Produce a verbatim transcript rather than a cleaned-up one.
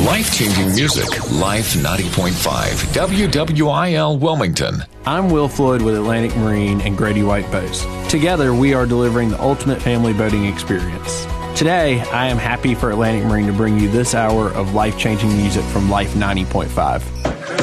Life-changing music. Life ninety point five. W W I L Wilmington. I'm Will Floyd with Atlantic Marine and Grady White Boats. Together, we are delivering the ultimate family boating experience. Today, I am happy for Atlantic Marine to bring you this hour of life-changing music from Life ninety point five.